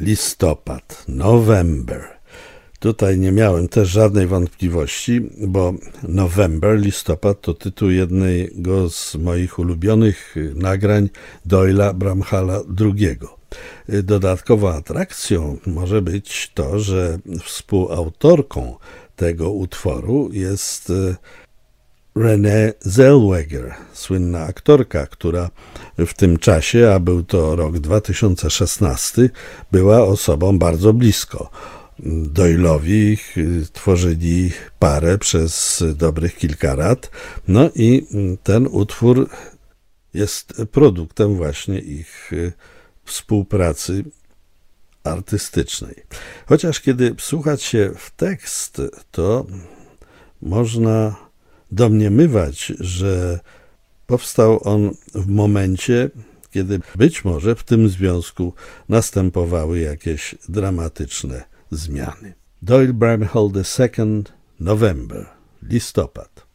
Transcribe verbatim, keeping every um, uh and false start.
listopad, November. Tutaj nie miałem też żadnej wątpliwości, bo November, listopad to tytuł jednego z moich ulubionych nagrań Doyla Bramhalla drugiego. Dodatkową atrakcją może być to, że współautorką tego utworu jest Renée Zellweger, słynna aktorka, która w tym czasie, a był to rok dwa tysiące szesnasty, była osobą bardzo blisko Doyle'owi, tworzyli parę przez dobrych kilka lat, no i ten utwór jest produktem właśnie ich współpracy artystycznej. Chociaż kiedy wsłuchać się w tekst, to można domniemywać, że powstał on w momencie, kiedy być może w tym związku następowały jakieś dramatyczne zmiany. Doyle Bramhall the second, November, listopad.